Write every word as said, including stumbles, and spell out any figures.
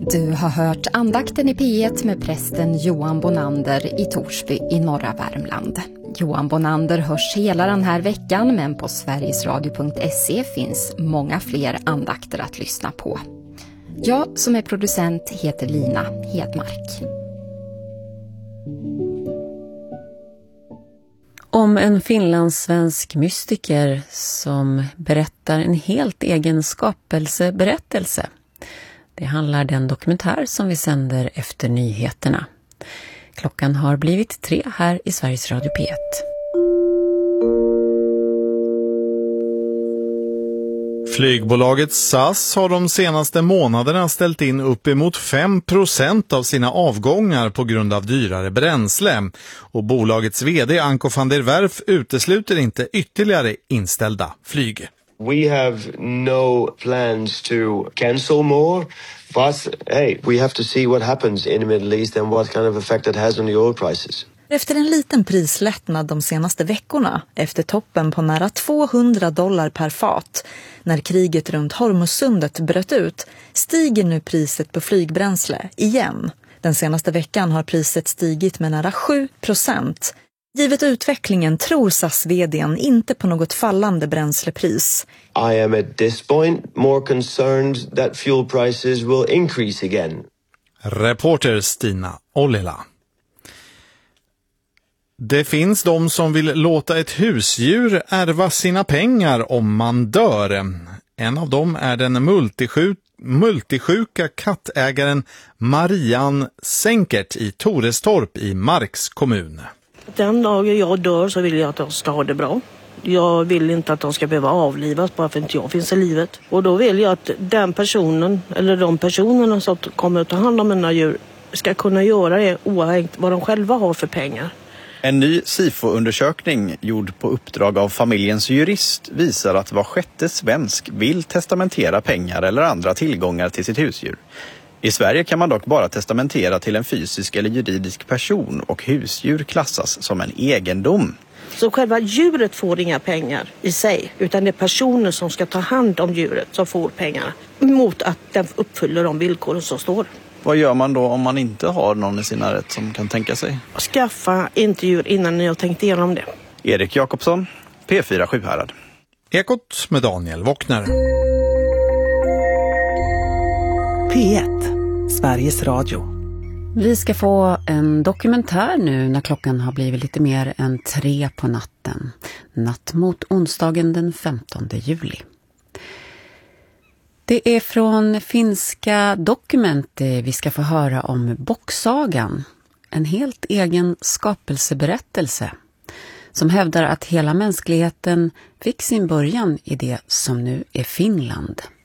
Du har hört andakten i P ett med prästen Johan Bonander i Torsby i norra Värmland. Johan Bonander hörs hela den här veckan, men på sverigesradio punkt se finns många fler andakter att lyssna på. Jag som är producent heter Lina Hedmark. Om en finlandssvensk mystiker som berättar en helt egen skapelseberättelse. Det handlar den dokumentär som vi sänder efter nyheterna. Klockan har blivit tre här i Sveriges Radio P ett. Flygbolaget S A S har de senaste månaderna ställt in uppemot fem procent av sina avgångar på grund av dyrare bränsle. Och bolagets vd Anko van der Werf utesluter inte ytterligare inställda flyg. We have no plans to cancel more, but hey, we have to see what happens in the Middle East and what kind of effect it has on the oil prices. Efter en liten prislättnad de senaste veckorna, efter toppen på nära tvåhundra dollar per fat, när kriget runt Hormuzsundet bröt ut, stiger nu priset på flygbränsle igen. Den senaste veckan har priset stigit med nära sju procent. Givet utvecklingen tror S A S-vdn inte på något fallande bränslepris. I am at this point more concerned that fuel prices will increase again. Reporter Stina Ollila. Det finns de som vill låta ett husdjur ärva sina pengar om man dör. En av dem är den multisjuk, multisjuka kattägaren Marianne Senkert i Torestorp i Marks kommun. Den dagen jag dör så vill jag att de ska ha det bra. Jag vill inte att de ska behöva avlivas bara för att inte jag finns i livet. Och då vill jag att den personen, eller de personerna som kommer att ta hand om mina djur, ska kunna göra det oavsett vad de själva har för pengar. En ny SIFO-undersökning gjord på uppdrag av familjens jurist visar att var sjätte svensk vill testamentera pengar eller andra tillgångar till sitt husdjur. I Sverige kan man dock bara testamentera till en fysisk eller juridisk person och husdjur klassas som en egendom. Så själva djuret får inga pengar i sig, utan det är personer som ska ta hand om djuret som får pengar mot att den uppfyller de villkoren som står. Vad gör man då om man inte har någon i sina rätt som kan tänka sig? Skaffa inte djur innan ni har tänkt igenom det. Erik Jakobsson, P fyra Sjuhärad. Ekot med Daniel Wockner. P ett, Sveriges Radio. Vi ska få en dokumentär nu när klockan har blivit lite mer än tre på natten. Natt mot onsdagen den femtonde juli. Det är från finska Dokument vi ska få höra om Bocksagan. En helt egen skapelseberättelse som hävdar att hela mänskligheten fick sin början i det som nu är Finland.